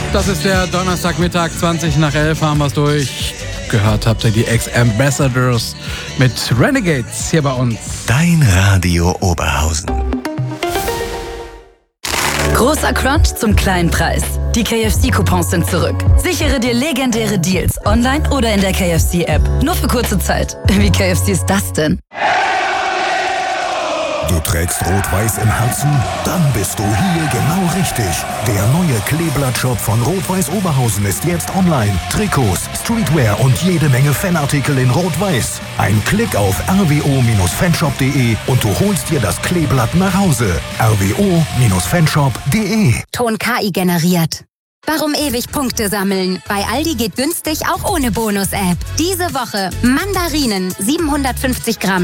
Das ist der Donnerstagmittag, 20 nach 11 haben wir es durch. Gehört habt ihr die Ex-Ambassadors mit Renegades hier bei uns. Dein Radio Oberhausen. Großer Crunch zum kleinen Preis. Die KFC-Coupons sind zurück. Sichere dir legendäre Deals online oder in der KFC-App. Nur für kurze Zeit. Wie KFC ist das denn? Du trägst Rot-Weiß im Herzen? Dann bist du hier genau richtig. Der neue Kleeblatt-Shop von Rot-Weiß Oberhausen ist jetzt online. Trikots, Streetwear und jede Menge Fanartikel in Rot-Weiß. Ein Klick auf rwo-fanshop.de und du holst dir das Kleeblatt nach Hause. rwo-fanshop.de. Ton KI generiert. Warum ewig Punkte sammeln? Bei Aldi geht günstig auch ohne Bonus-App. Diese Woche Mandarinen 750 Gramm.